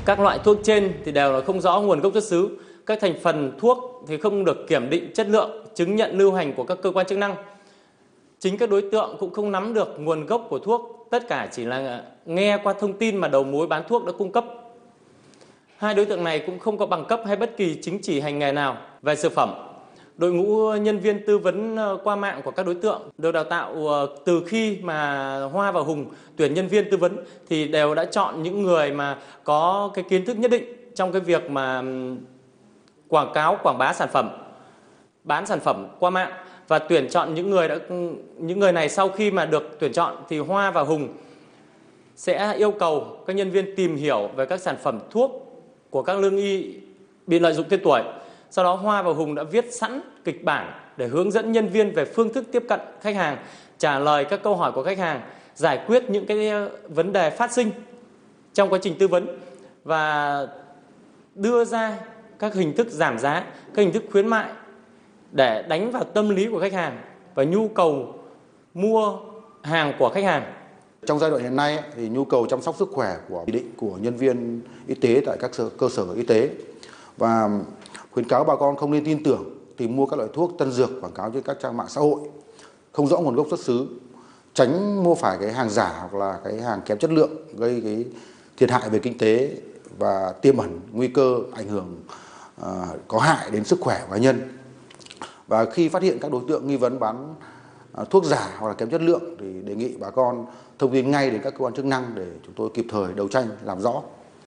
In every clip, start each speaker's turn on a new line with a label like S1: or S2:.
S1: Các loại thuốc trên thì đều là không rõ nguồn gốc xuất xứ. Các thành phần thuốc thì không được kiểm định chất lượng, chứng nhận lưu hành của các cơ quan chức năng. Chính các đối tượng cũng không nắm được nguồn gốc của thuốc, tất cả chỉ là nghe qua thông tin mà đầu mối bán thuốc đã cung cấp. Hai đối tượng này cũng không có bằng cấp hay bất kỳ chứng chỉ hành nghề nào về dược phẩm. Đội ngũ nhân viên tư vấn qua mạng của các đối tượng được đào tạo từ khi mà Hoa và Hùng tuyển nhân viên tư vấn thì đều đã chọn những người mà có cái kiến thức nhất định trong cái việc mà quảng cáo, quảng bá sản phẩm, bán sản phẩm qua mạng, và tuyển chọn những người này. Sau khi mà được tuyển chọn thì Hoa và Hùng sẽ yêu cầu các nhân viên tìm hiểu về các sản phẩm thuốc của các lương y bị lợi dụng tên tuổi. Sau đó Hoa và Hùng đã viết sẵn kịch bản để hướng dẫn nhân viên về phương thức tiếp cận khách hàng, trả lời các câu hỏi của khách hàng, giải quyết những cái vấn đề phát sinh trong quá trình tư vấn và đưa ra các hình thức giảm giá, các hình thức khuyến mại để đánh vào tâm lý của khách hàng và nhu cầu mua hàng của khách hàng.
S2: Trong giai đoạn hiện nay thì nhu cầu chăm sóc sức khỏe của nhân viên y tế tại các cơ sở y tế và khuyến cáo bà con không nên tin tưởng tìm mua các loại thuốc tân dược quảng cáo trên các trang mạng xã hội không rõ nguồn gốc xuất xứ, tránh mua phải cái hàng giả hoặc là cái hàng kém chất lượng gây cái thiệt hại về kinh tế và tiềm ẩn nguy cơ ảnh hưởng có hại đến sức khỏe của cá nhân. Và khi phát hiện các đối tượng nghi vấn bán thuốc giả hoặc là kém chất lượng thì đề nghị bà con thông tin ngay đến các cơ quan chức năng để chúng tôi kịp thời đấu tranh làm rõ.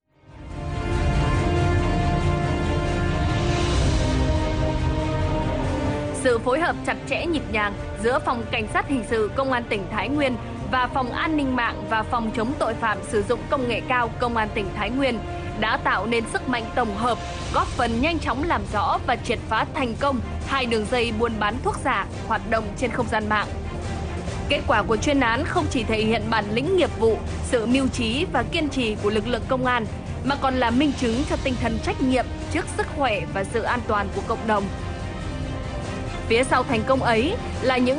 S3: Sự phối hợp chặt chẽ nhịp nhàng giữa Phòng Cảnh sát Hình sự Công an tỉnh Thái Nguyên và Phòng An ninh mạng và Phòng chống tội phạm sử dụng công nghệ cao Công an tỉnh Thái Nguyên đã tạo nên sức mạnh tổng hợp, góp phần nhanh chóng làm rõ và triệt phá thành công hai đường dây buôn bán thuốc giả hoạt động trên không gian mạng. Kết quả của chuyên án không chỉ thể hiện bản lĩnh nghiệp vụ, sự mưu trí và kiên trì của lực lượng công an, mà còn là minh chứng cho tinh thần trách nhiệm trước sức khỏe và sự an toàn của cộng đồng. Phía sau thành công ấy là những